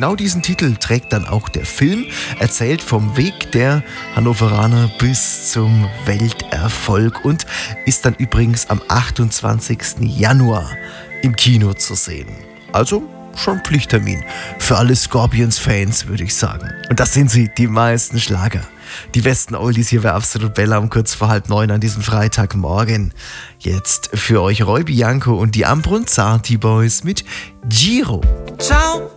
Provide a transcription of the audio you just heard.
genau diesen Titel trägt dann auch der Film, erzählt vom Weg der Hannoveraner bis zum Welterfolg und ist dann übrigens am 28. Januar im Kino zu sehen. Also schon Pflichttermin für alle Scorpions-Fans, würde ich sagen. Und das sind sie, die meisten Schlager. Die besten Oldies hier bei Absolut Bella um kurz vor 8:30 an diesem Freitagmorgen. Jetzt für euch Roy Bianco und die Ambrunzati Boys mit Giro. Ciao.